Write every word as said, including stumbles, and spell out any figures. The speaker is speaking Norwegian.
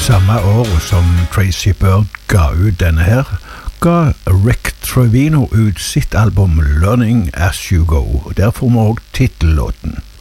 Samme år som Tracy Bird ga ut denne her, ga Rick Trevino ut sitt album Learning As You Go. Der får vi også titellåten.